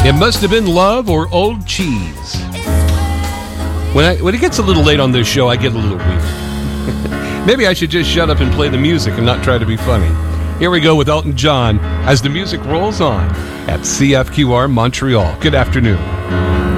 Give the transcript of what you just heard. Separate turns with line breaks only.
It must have been love or old cheese. When it gets a little late on this show, I get a little weird. Maybe I should just shut up and play the music and not try to be funny. Here we go with Elton John as the music rolls on at CFQR Montreal. Good afternoon.